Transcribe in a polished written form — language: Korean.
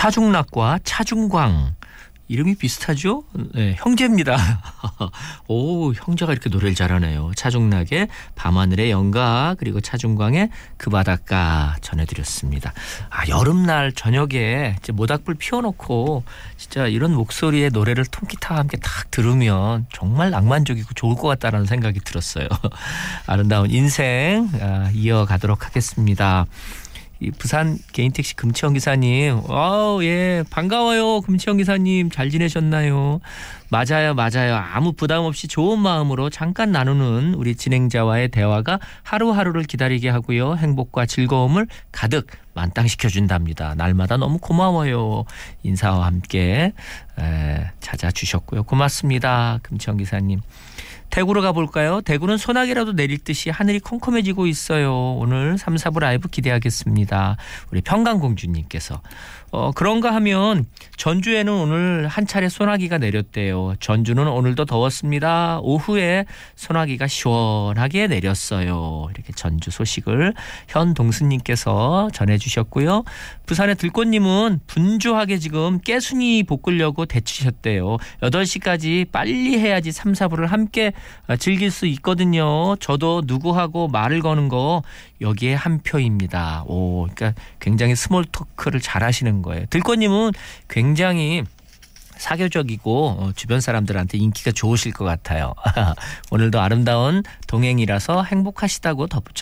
차중락과 차중광 이름이 비슷하죠? 네, 형제입니다. 오, 형제가 이렇게 노래를 잘하네요. 차중락의 밤하늘의 연가 그리고 차중광의 그 바닷가 전해드렸습니다. 아, 여름날 저녁에 이제 모닥불 피워놓고 진짜 이런 목소리의 노래를 통기타와 함께 딱 들으면 정말 낭만적이고 좋을 것 같다는 생각이 들었어요. 아름다운 인생 이어가도록 하겠습니다. 이 부산 개인택시 금치형 기사님, 예, 반가워요. 금치형 기사님 잘 지내셨나요? 맞아요. 아무 부담 없이 좋은 마음으로 잠깐 나누는 우리 진행자와의 대화가 하루하루를 기다리게 하고요. 행복과 즐거움을 가득 만땅시켜준답니다. 날마다 너무 고마워요. 인사와 함께 찾아주셨고요. 고맙습니다. 금치형 기사님. 대구로 가볼까요? 대구는 소나기라도 내릴 듯이 하늘이 컴컴해지고 있어요. 오늘 3, 4부 라이브 기대하겠습니다. 우리 평강공주님께서. 그런가 하면 전주에는 오늘 한 차례 소나기가 내렸대요. 전주는 오늘도 더웠습니다. 오후에 소나기가 시원하게 내렸어요. 이렇게 전주 소식을 현동수님께서 전해주셨고요. 부산의 들꽃님은 분주하게 지금 깨순이 볶으려고 데치셨대요. 8시까지 빨리 해야지 3, 4부를 함께 즐길 수 있거든요. 저도 누구하고 말을 거는 거 여기에 한 표입니다. 그러니까 굉장히 스몰 토크를 잘 하시는 거예요. 들꽃님은 굉장히 사교적이고 주변 사람들한테 인기가 좋으실 것 같아요. 오늘도 아름다운 동행이라서 행복하시다고 덧붙여